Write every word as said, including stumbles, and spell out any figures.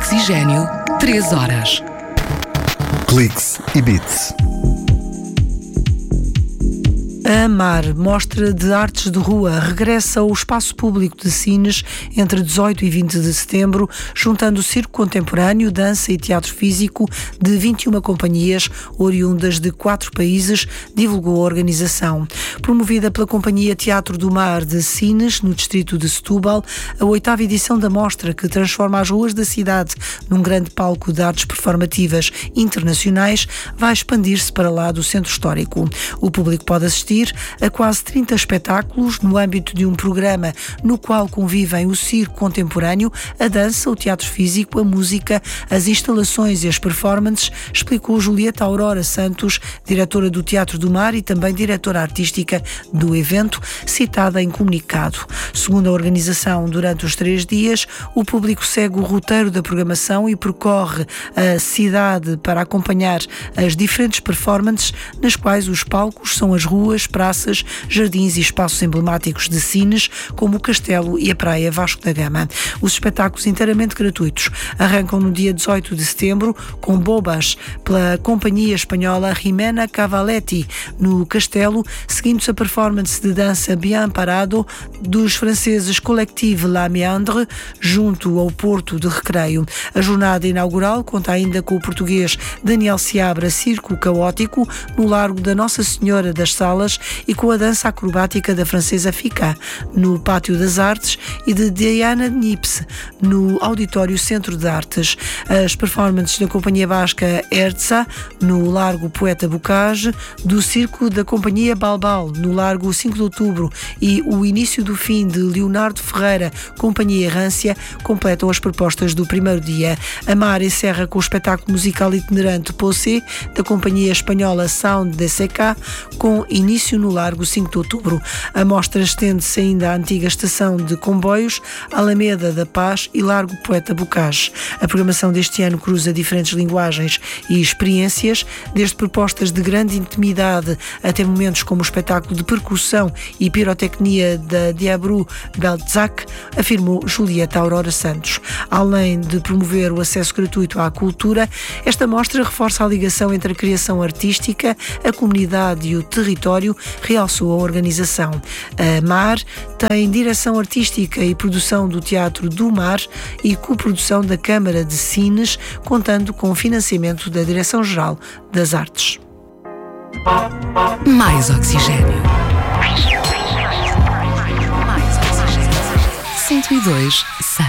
Oxigênio, três horas. Cliques e Beats. A Mar, mostra de artes de rua, regressa ao espaço público de Sines entre dezoito e vinte de setembro, juntando circo contemporâneo, dança e teatro físico de vinte e uma companhias oriundas de quatro países, divulgou a organização. Promovida pela Companhia Teatro do Mar de Sines, no distrito de Setúbal, a oitava edição da mostra, que transforma as ruas da cidade num grande palco de artes performativas internacionais, vai expandir-se para lá do centro histórico. O público pode assistir a quase trinta espetáculos no âmbito de um programa no qual convivem o circo contemporâneo, a dança, o teatro físico, a música, as instalações e as performances, explicou Julieta Aurora Santos, diretora do Teatro do Mar e também diretora artística do evento, citada em comunicado. Segundo a organização, durante os três dias, o público segue o roteiro da programação e percorre a cidade para acompanhar as diferentes performances, nas quais os palcos são as ruas, praças, jardins e espaços emblemáticos de Sines, como o Castelo e a Praia Vasco da Gama. Os espetáculos inteiramente gratuitos arrancam no dia dezoito de setembro com Bobas, pela companhia espanhola Jimena Cavaletti, no Castelo, seguindo-se a performance de dança Bien Parado dos franceses Collective La Méandre, junto ao Porto de Recreio. A jornada inaugural conta ainda com o português Daniel Seabra Circo Caótico, no Largo da Nossa Senhora das Salas, e com a dança acrobática da francesa Fica, no Pátio das Artes, e de Diana Nips, no Auditório Centro de Artes. As performances da Companhia Basca Erza, no Largo Poeta Bocage, do Circo da Companhia Balbal, no Largo cinco de outubro, e o início do fim de Leonardo Ferreira, Companhia Errância, completam as propostas do primeiro dia. A Mar encerra com o espetáculo musical itinerante Posse, da Companhia Espanhola Sound de Seca, com início no Largo cinco de outubro. A mostra estende-se ainda à antiga estação de comboios, Alameda da Paz e Largo Poeta Bocage. A programação deste ano cruza diferentes linguagens e experiências, desde propostas de grande intimidade até momentos como o espetáculo de percussão e pirotecnia da Diabru Belzac, afirmou Julieta Aurora Santos. Além de promover o acesso gratuito à cultura, esta mostra reforça a ligação entre a criação artística, a comunidade e o território, realçou a organização. A Mar tem direção artística e produção do Teatro do Mar e coprodução da Câmara de Sines, contando com o financiamento da Direção-Geral das Artes. Mais oxigênio. Mais oxigênio. cento e dois, seis.